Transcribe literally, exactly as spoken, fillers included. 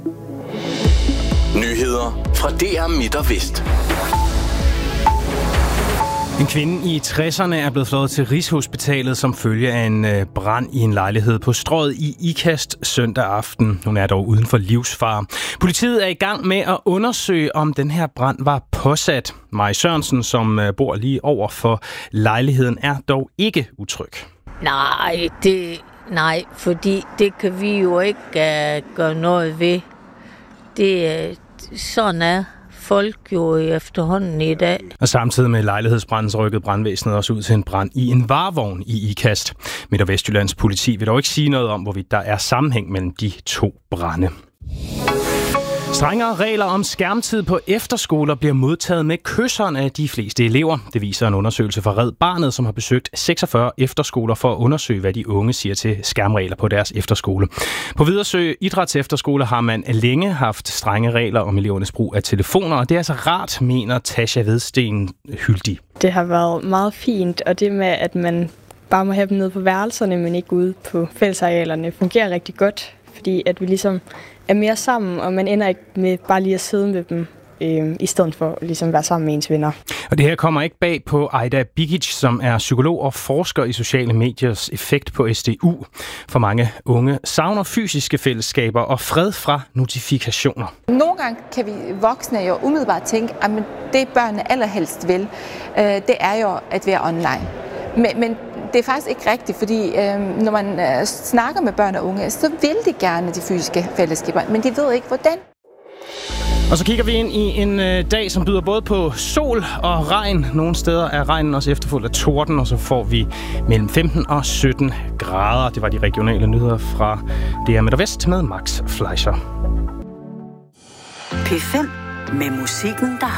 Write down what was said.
Nyheder fra D R Midt og Vest. En kvinde i tresserne er blevet fløjet til Rigshospitalet som følge af en brand i en lejlighed på Strøget i Ikast søndag aften. Hun er dog uden for livsfare. Politiet er i gang med at undersøge, om den her brand var påsat. Maj Sørensen, som bor lige over for lejligheden, er dog ikke utryg. Nej, det, nej, fordi det kan vi jo ikke uh, gøre noget ved. Det, uh, sådan er folk jo efterhånden i dag. Og samtidig med lejlighedsbranden så rykkede brandvæsenet også ud til en brand i en varevogn i Ikast. Midt- og Vestjyllands politi vil dog ikke sige noget om, hvorvidt der er sammenhæng mellem de to brande. Strengere regler om skærmtid på efterskoler bliver modtaget med kysserne af de fleste elever. Det viser en undersøgelse fra Red Barnet, som har besøgt seksogfyrre efterskoler for at undersøge, hvad de unge siger til skærmregler på deres efterskole. På Vidersø Idrætsefterskole har man længe haft strenge regler om elevernes brug af telefoner, og det er altså rart, mener Tasha Vedsten Hyldig. Det har været meget fint, og det med, at man bare må have dem nede på værelserne, men ikke ude på fællesarealerne, fungerer rigtig godt, fordi at vi ligesom er mere sammen, og man ender ikke med bare lige at sidde med dem, øh, i stedet for ligesom at være sammen med ens venner. Og det her kommer ikke bag på Aida Bigic, som er psykolog og forsker i sociale mediers effekt på S D U. For mange unge savner fysiske fællesskaber og fred fra notifikationer. Nogle gange kan vi voksne jo umiddelbart tænke, at det børnene allerhelst vil, det er jo at være online. Men, men det er faktisk ikke rigtigt, fordi øh, når man øh, snakker med børn og unge, så vil de gerne de fysiske fællesskaber, men de ved ikke, hvordan. Og så kigger vi ind i en øh, dag, som byder både på sol og regn. Nogle steder er regnen også efterfulgt af torden, og så får vi mellem femten og sytten grader. Det var de regionale nyheder fra D R Midt og Vest med Max Fleischer. P fem med musikken, der